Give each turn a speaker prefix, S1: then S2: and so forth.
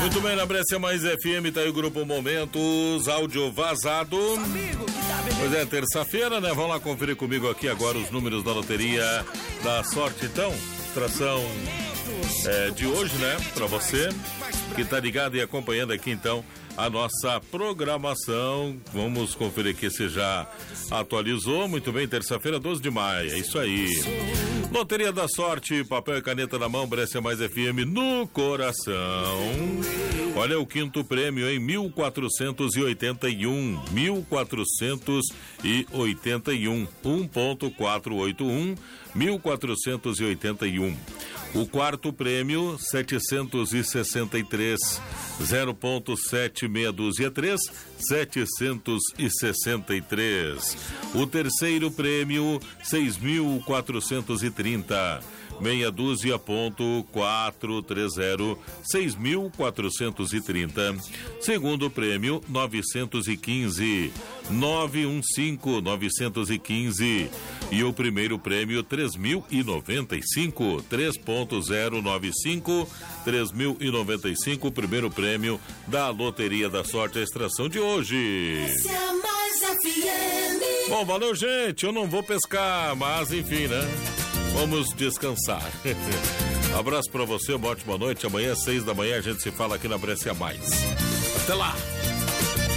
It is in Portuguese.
S1: Muito bem, na Brescia Mais FM tá aí o Grupo Momentos, áudio vazado. Pois é, terça-feira, né? Vamos lá conferir comigo aqui agora os números da Loteria da Sorte, então. Extração de hoje, né? Pra você que tá ligado e acompanhando aqui, então, a nossa programação. Vamos conferir aqui se já atualizou. Muito bem, terça-feira, 12 de maio. É isso aí. Loteria da Sorte, papel e caneta na mão, Brescia Mais FM no coração. Olha o quinto prêmio em 1481. 1481. 1.481. 1481. O quarto prêmio, 763. 0.7623, 763. O terceiro prêmio, 6.430. Meia dúzia, ponto 430, 6.430. Segundo prêmio, 915, 915. E o primeiro prêmio, 3.095, 3.095, 3.095, o primeiro prêmio da Loteria da Sorte, a extração de hoje. Bom, valeu, gente. Eu não vou pescar, mas enfim, né? Vamos descansar. Abraço pra você, uma ótima noite. Amanhã, 6 da manhã, a gente se fala aqui na Brescia Mais. Até lá!